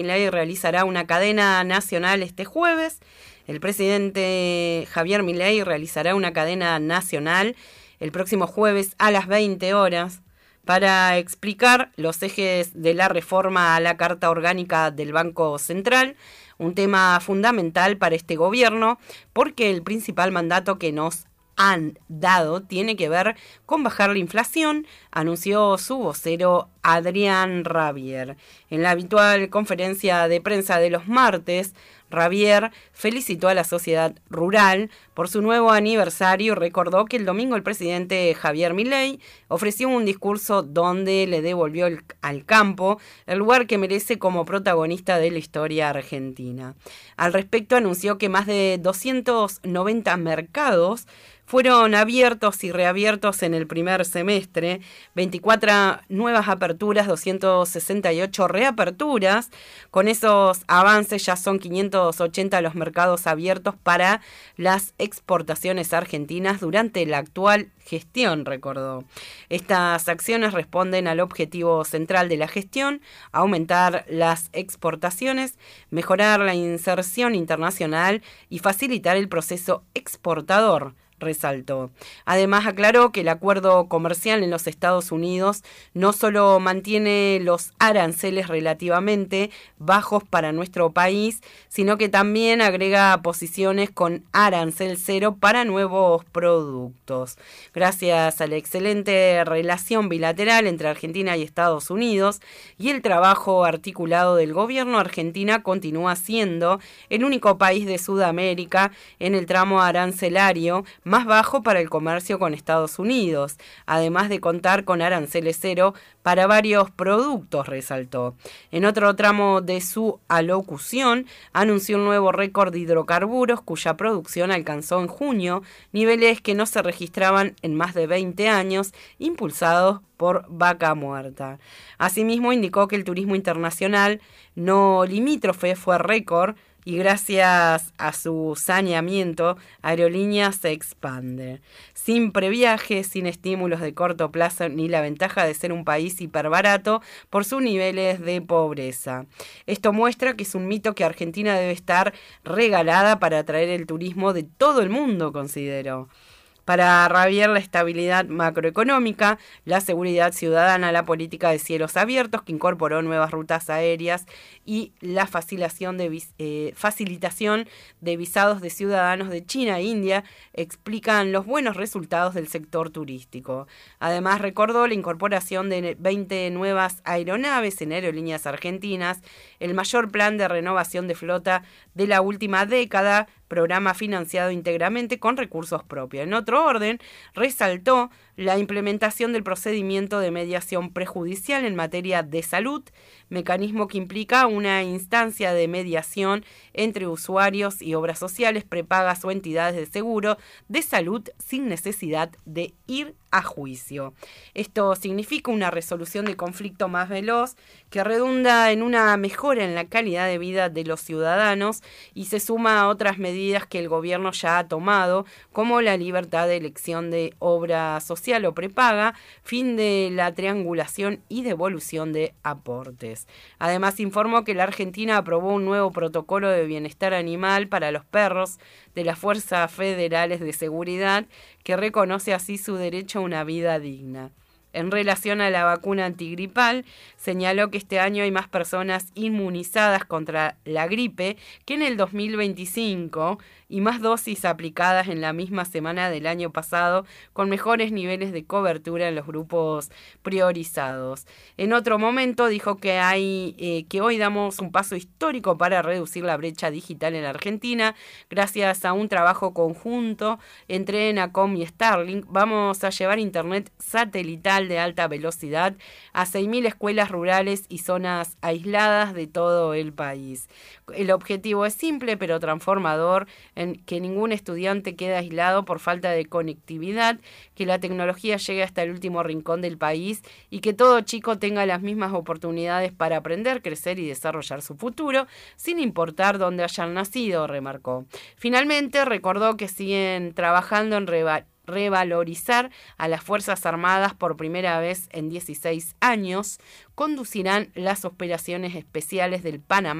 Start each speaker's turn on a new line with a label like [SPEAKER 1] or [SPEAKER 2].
[SPEAKER 1] Milei realizará una cadena nacional este jueves. El presidente Javier Milei realizará una cadena nacional el próximo jueves a las 20 horas para explicar los ejes de la reforma a la Carta Orgánica del Banco Central, un tema fundamental para este gobierno porque el principal mandato que nos han dado tiene que ver con bajar la inflación, anunció su vocero Adrián Rabier. En la habitual conferencia de prensa de los martes, Rabier felicitó a la sociedad rural por su nuevo aniversario y recordó que el domingo el presidente Javier Milei ofreció un discurso donde le devolvió al campo el lugar que merece como protagonista de la historia argentina. Al respecto anunció que más de 290 mercados fueron abiertos y reabiertos en el primer semestre, 24 nuevas aperturas, 268 reaperturas. Con esos avances ya son 580 los mercados abiertos para las exportaciones argentinas durante la actual gestión, recordó. Estas acciones responden al objetivo central de la gestión, aumentar las exportaciones, mejorar la inserción internacional y facilitar el proceso exportador, resaltó. Además aclaró que el acuerdo comercial en los Estados Unidos no solo mantiene los aranceles relativamente bajos para nuestro país, sino que también agrega posiciones con arancel cero para nuevos productos. Gracias a la excelente relación bilateral entre Argentina y Estados Unidos y el trabajo articulado del gobierno, Argentina continúa siendo el único país de Sudamérica en el tramo arancelario más bajo para el comercio con Estados Unidos, además de contar con aranceles cero para varios productos, resaltó. En otro tramo de su alocución, anunció un nuevo récord de hidrocarburos cuya producción alcanzó en junio niveles que no se registraban en más de 20 años, impulsados por Vaca Muerta. Asimismo, indicó que el turismo internacional no limítrofe fue récord, y gracias a su saneamiento, Aerolíneas se expande. Sin previaje, sin estímulos de corto plazo, ni la ventaja de ser un país hiperbarato por sus niveles de pobreza. Esto muestra que es un mito que Argentina debe estar regalada para atraer el turismo de todo el mundo, consideró. Para Rabier, la estabilidad macroeconómica, la seguridad ciudadana, la política de cielos abiertos, que incorporó nuevas rutas aéreas y la facilitación de visados de ciudadanos de China e India, explican los buenos resultados del sector turístico. Además, recordó la incorporación de 20 nuevas aeronaves en Aerolíneas Argentinas, el mayor plan de renovación de flota de la última década, programa financiado íntegramente con recursos propios. En otro orden, resaltó la implementación del procedimiento de mediación prejudicial en materia de salud, mecanismo que implica una instancia de mediación entre usuarios y obras sociales, prepagas o entidades de seguro de salud sin necesidad de ir a juicio. Esto significa una resolución de conflicto más veloz que redunda en una mejora en la calidad de vida de los ciudadanos y se suma a otras medidas que el gobierno ya ha tomado, como la libertad de elección de obra social o prepaga, fin de la triangulación y devolución de aportes. Además, informó que la Argentina aprobó un nuevo protocolo de bienestar animal para los perros de las Fuerzas Federales de Seguridad, que reconoce así su derecho a una vida digna. En relación a la vacuna antigripal, señaló que este año hay más personas inmunizadas contra la gripe que en el 2025 y más dosis aplicadas en la misma semana del año pasado, con mejores niveles de cobertura en los grupos priorizados. En otro momento dijo que hoy damos un paso histórico para reducir la brecha digital en Argentina. Gracias a un trabajo conjunto entre ENACOM y Starlink, vamos a llevar internet satelital de alta velocidad a 6.000 escuelas rurales y zonas aisladas de todo el país. El objetivo es simple pero transformador, en que ningún estudiante quede aislado por falta de conectividad, que la tecnología llegue hasta el último rincón del país y que todo chico tenga las mismas oportunidades para aprender, crecer y desarrollar su futuro, sin importar dónde hayan nacido, remarcó. Finalmente, recordó que siguen trabajando en revalorizar a las Fuerzas Armadas por primera vez en 16 años. Conducirán las operaciones especiales del Panamá